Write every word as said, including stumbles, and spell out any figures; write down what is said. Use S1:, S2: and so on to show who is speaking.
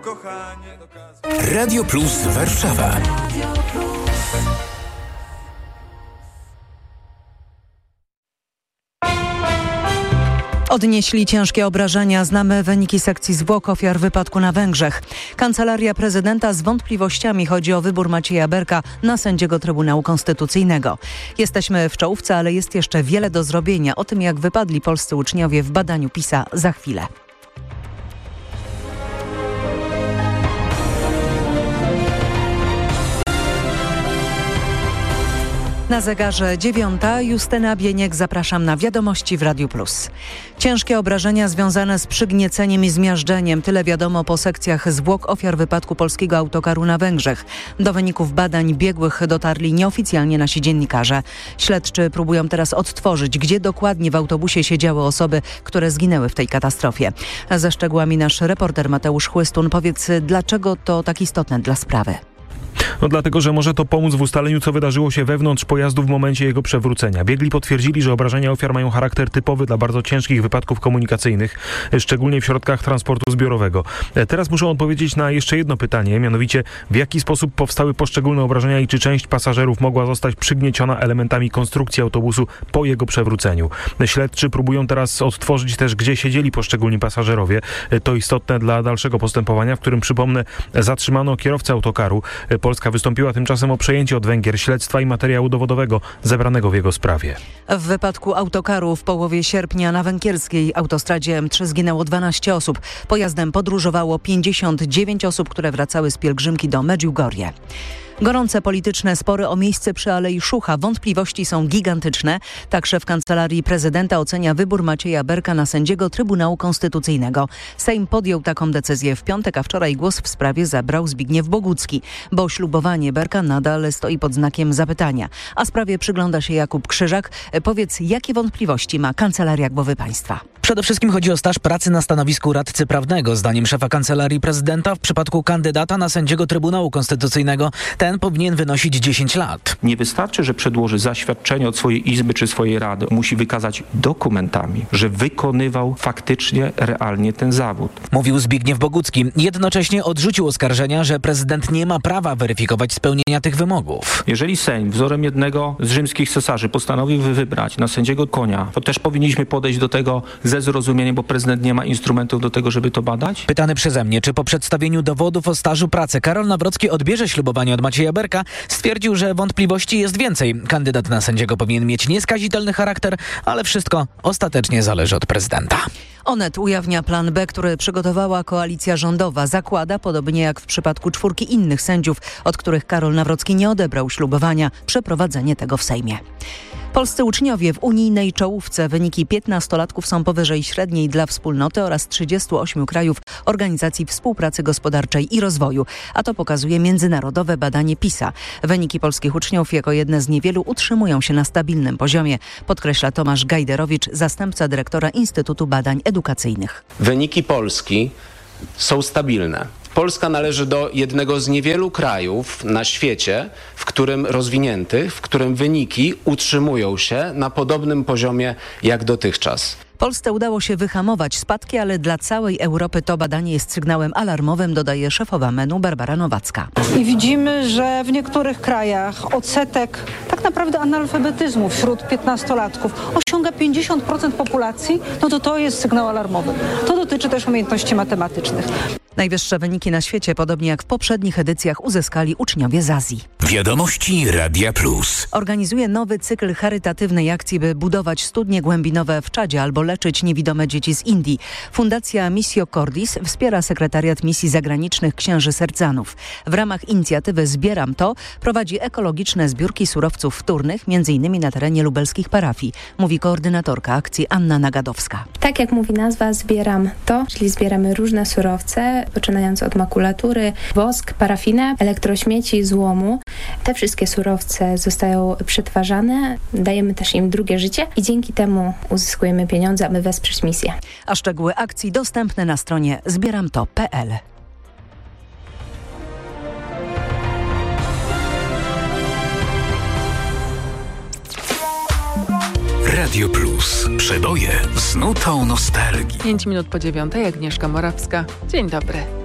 S1: Radio Plus Warszawa.
S2: Odnieśli ciężkie obrażenia. Znamy wyniki sekcji zwłok ofiar wypadku na Węgrzech. Kancelaria prezydenta z wątpliwościami. Chodzi o wybór Macieja Berka na sędziego Trybunału Konstytucyjnego. Jesteśmy w czołówce, ale jest jeszcze wiele do zrobienia. O tym, jak wypadli polscy uczniowie w badaniu PISA, za chwilę. Na zegarze dziewiąta. Justyna Bieniek, zapraszam na wiadomości w Radiu Plus. Ciężkie obrażenia związane z przygnieceniem i zmiażdżeniem. Tyle wiadomo po sekcjach zwłok ofiar wypadku polskiego autokaru na Węgrzech. Do wyników badań biegłych dotarli nieoficjalnie nasi dziennikarze. Śledczy próbują teraz odtworzyć, gdzie dokładnie w autobusie siedziały osoby, które zginęły w tej katastrofie. Ze szczegółami nasz reporter Mateusz Chłystun. Powiedz, dlaczego to tak istotne dla sprawy?
S3: No dlatego, że może to pomóc w ustaleniu, co wydarzyło się wewnątrz pojazdu w momencie jego przewrócenia. Biegli potwierdzili, że obrażenia ofiar mają charakter typowy dla bardzo ciężkich wypadków komunikacyjnych, szczególnie w środkach transportu zbiorowego. Teraz muszą odpowiedzieć na jeszcze jedno pytanie, mianowicie w jaki sposób powstały poszczególne obrażenia i czy część pasażerów mogła zostać przygnieciona elementami konstrukcji autobusu po jego przewróceniu. Śledczy próbują teraz odtworzyć też, gdzie siedzieli poszczególni pasażerowie. To istotne dla dalszego postępowania, w którym, przypomnę, zatrzymano kierowcę autokaru. Polska wystąpiła tymczasem o przejęcie od Węgier śledztwa i materiału dowodowego zebranego w jego sprawie.
S2: W wypadku autokaru w połowie sierpnia na węgierskiej autostradzie M trzy zginęło dwanaście osób. Pojazdem podróżowało pięćdziesiąt dziewięć osób, które wracały z pielgrzymki do Medjugorje. Gorące polityczne spory o miejsce przy Alei Szucha. Wątpliwości są gigantyczne. Tak szef Kancelarii Prezydenta ocenia wybór Macieja Berka na sędziego Trybunału Konstytucyjnego. Sejm podjął taką decyzję w piątek, a wczoraj głos w sprawie zabrał Zbigniew Bogucki, bo ślubowanie Berka nadal stoi pod znakiem zapytania. A sprawie przygląda się Jakub Krzyżak. Powiedz, jakie wątpliwości ma Kancelaria Głowy Państwa?
S4: Przede wszystkim chodzi o staż pracy na stanowisku radcy prawnego. Zdaniem szefa Kancelarii Prezydenta w przypadku kandydata na sędziego Trybunału Konstytucyjnego ten powinien wynosić dziesięć lat.
S5: Nie wystarczy, że przedłoży zaświadczenie od swojej izby czy swojej rady. Musi wykazać dokumentami, że wykonywał faktycznie, realnie ten zawód.
S4: Mówił Zbigniew Bogucki. Jednocześnie odrzucił oskarżenia, że prezydent nie ma prawa weryfikować spełnienia tych wymogów.
S5: Jeżeli Sejm wzorem jednego z rzymskich cesarzy postanowił wybrać na sędziego Konia, to też powinniśmy podejść do tego ze zrozumieniem, bo prezydent nie ma instrumentów do tego, żeby to badać?
S4: Pytany przeze mnie, czy po przedstawieniu dowodów o stażu pracy Karol Nawrocki odbierze ślubowanie od Macieja Berka, stwierdził, że wątpliwości jest więcej. Kandydat na sędziego powinien mieć nieskazitelny charakter, ale wszystko ostatecznie zależy od prezydenta.
S2: Onet ujawnia plan B, który przygotowała koalicja rządowa. Zakłada, podobnie jak w przypadku czwórki innych sędziów, od których Karol Nawrocki nie odebrał ślubowania, przeprowadzenie tego w Sejmie. Polscy uczniowie w unijnej czołówce. Wyniki piętnastolatków są powyżej średniej dla wspólnoty oraz trzydziestu ośmiu krajów Organizacji Współpracy Gospodarczej i Rozwoju. A to pokazuje międzynarodowe badanie PISA. Wyniki polskich uczniów jako jedne z niewielu utrzymują się na stabilnym poziomie, podkreśla Tomasz Gajderowicz, zastępca dyrektora Instytutu Badań Edukacyjnych.
S6: Wyniki Polski są stabilne. Polska należy do jednego z niewielu krajów na świecie, w którym rozwiniętych, w którym wyniki utrzymują się na podobnym poziomie jak dotychczas.
S2: Polsce udało się wyhamować spadki, ale dla całej Europy to badanie jest sygnałem alarmowym, dodaje szefowa M E N-u Barbara Nowacka.
S7: I widzimy, że w niektórych krajach odsetek tak naprawdę analfabetyzmu wśród piętnastolatków osiąga pięćdziesiąt procent populacji, no to to jest sygnał alarmowy. To dotyczy też umiejętności matematycznych.
S2: Najwyższe wyniki na świecie, podobnie jak w poprzednich edycjach, uzyskali uczniowie z Azji.
S1: Wiadomości Radia Plus.
S2: Organizuje nowy cykl charytatywnej akcji, by budować studnie głębinowe w Czadzie albo leczyć niewidome dzieci z Indii. Fundacja Missio Cordis wspiera sekretariat misji zagranicznych księży sercanów. W ramach inicjatywy Zbieram to prowadzi ekologiczne zbiórki surowców wtórnych, między innymi na terenie lubelskich parafii, mówi koordynatorka akcji Anna Nagadowska.
S8: Tak jak mówi nazwa, zbieram to, czyli zbieramy różne surowce, poczynając od makulatury, wosk, parafinę, elektrośmieci, złomu. Te wszystkie surowce zostają przetwarzane, dajemy też im drugie życie i dzięki temu uzyskujemy pieniądze, aby wesprzeć misję.
S2: A szczegóły akcji dostępne na stronie zbieram to kropka p l.
S1: Radio Plus. Przeboje z nutą nostalgii.
S9: Pięć minut po dziewiątej, Agnieszka Morawska. Dzień dobry.